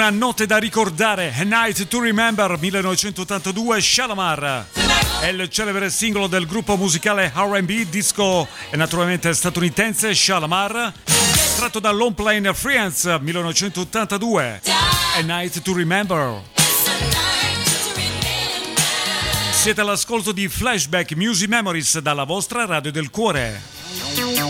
Una notte da ricordare, A Night to Remember 1982, Shalamar. È il celebre singolo del gruppo musicale R&B, disco e naturalmente statunitense Shalamar, tratto da Long Plain Friends 1982, A Night to Remember. Siete all'ascolto di Flashback Music Memories dalla vostra Radio del Cuore.